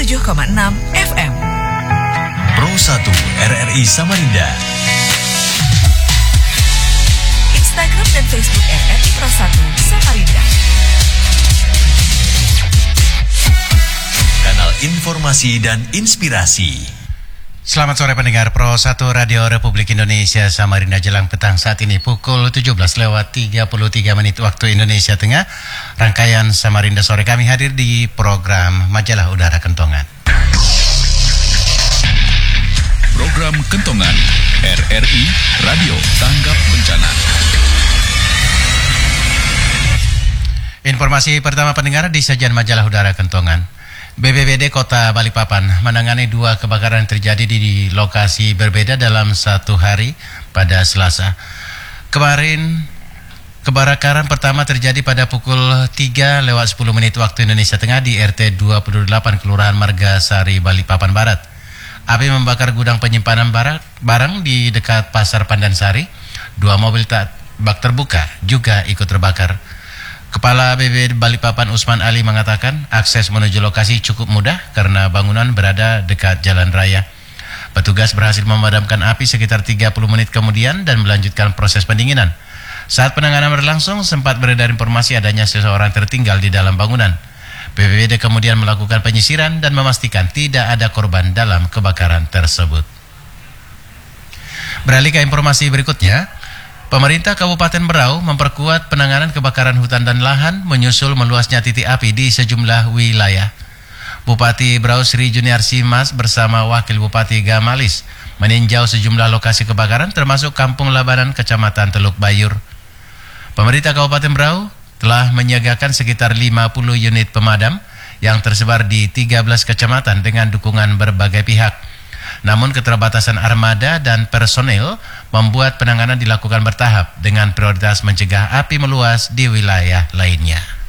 FM. Pro 1 RRI Samarinda. Instagram dan Facebook RRI Pro 1 Samarinda. Kanal informasi dan inspirasi. Selamat sore pendengar Pro 1 Radio Republik Indonesia Samarinda. Jelang petang saat ini pukul 17:33 waktu Indonesia Tengah. Rangkaian Samarinda Sore kami hadir di program Majalah Udara Kentongan. Program Kentongan RRI Radio Tanggap Bencana. Informasi pertama pendengar di sajian Majalah Udara Kentongan. BPBD Kota Balikpapan menangani 2 kebakaran terjadi di lokasi berbeda dalam satu hari pada Selasa. Kemarin, kebakaran pertama terjadi pada pukul 3:10 waktu Indonesia Tengah di RT 28 Kelurahan Margasari, Balikpapan Barat. Api membakar gudang penyimpanan barang di dekat Pasar Pandansari. 2 mobil bak terbuka juga ikut terbakar. Kepala BPBD Balikpapan Usman Ali mengatakan akses menuju lokasi cukup mudah karena bangunan berada dekat jalan raya. Petugas berhasil memadamkan api sekitar 30 menit kemudian dan melanjutkan proses pendinginan. Saat penanganan berlangsung, sempat beredar informasi adanya seseorang tertinggal di dalam bangunan. BPBD kemudian melakukan penyisiran dan memastikan tidak ada korban dalam kebakaran tersebut. Beralih ke informasi berikutnya. Pemerintah Kabupaten Berau memperkuat penanganan kebakaran hutan dan lahan menyusul meluasnya titik api di sejumlah wilayah. Bupati Berau Sri Juniarsi Mas bersama Wakil Bupati Gamalis meninjau sejumlah lokasi kebakaran termasuk Kampung Labanan, Kecamatan Teluk Bayur. Pemerintah Kabupaten Berau telah menyiagakan sekitar 50 unit pemadam yang tersebar di 13 kecamatan dengan dukungan berbagai pihak. Namun keterbatasan armada dan personel membuat penanganan dilakukan bertahap dengan prioritas mencegah api meluas di wilayah lainnya.